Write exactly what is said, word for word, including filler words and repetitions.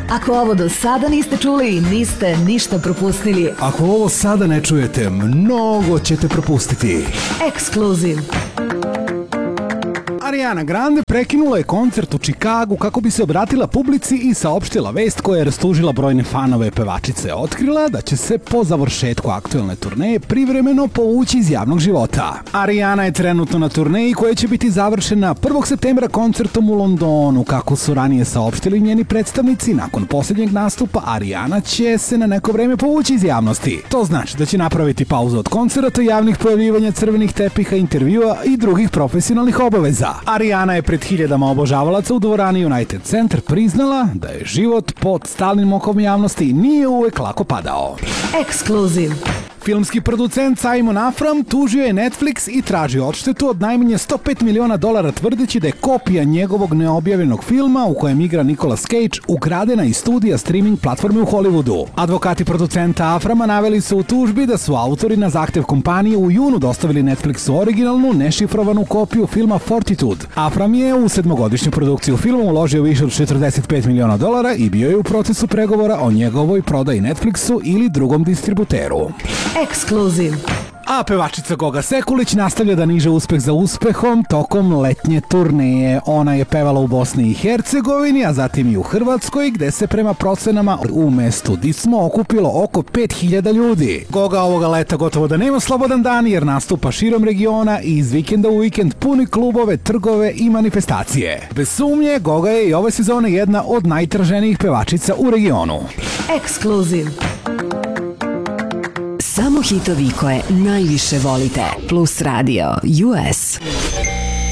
Ako ovo do sada niste čuli, niste ništa propustili. Ako ovo sada ne čujete, mnogo ćete propustiti. Ekskluziv. Ariana Grande prekinula je koncert u Čikagu kako bi se obratila publici i saopštila vest koja je rastužila brojne fanove pevačice. Otkrila da će se po završetku aktuelne turneje privremeno povući iz javnog života. Ariana je trenutno na turneji koja će biti završena prvog septembra koncertom u Londonu. Kako su ranije saopštili njeni predstavnici, nakon posljednjeg nastupa Ariana će se na neko vreme povući iz javnosti. To znači da će napraviti pauzu od koncerata, javnih pojavljivanja, crvenih tepiha, intervjua i drugih profesionalnih obaveza. Ariana je pred hiljadama obožavalaca u dvorani United Center priznala da je život pod stalnim okom javnosti nije uvek lako padao. Ekskluziv. Filmski producent Simon Afram tužio je Netflix i tražio odštetu od najmanje sto pet miliona dolara tvrdeći da je kopija njegovog neobjavljenog filma u kojem igra Nicolas Cage ukradena iz studija streaming platforme u Hollywoodu. Advokati producenta Aframa naveli su u tužbi da su autori na zahtev kompanije u junu dostavili Netflixu originalnu, nešifrovanu kopiju filma Fortitude. Afram je u sedmogodišnju produkciju filma uložio više od četrdeset pet miliona dolara i bio je u procesu pregovora o njegovoj prodaji Netflixu ili drugom distributeru. Ekskluziv. A pevačica Goga Sekulić nastavlja da niže uspeh za uspehom tokom letnje turneje. Ona je pevala u Bosni i Hercegovini, a zatim i u Hrvatskoj, gde se prema procenama u mestu Dismo okupilo oko pet hiljada ljudi. Goga ovoga leta gotovo da nema slobodan dan jer nastupa širom regiona i iz vikenda u vikend puni klubove, trgove i manifestacije. Bez sumnje, Goga je i ove sezone jedna od najtraženijih pevačica u regionu. Ekskluziv. Samo hitovi koje najviše volite. Plus Radio U S.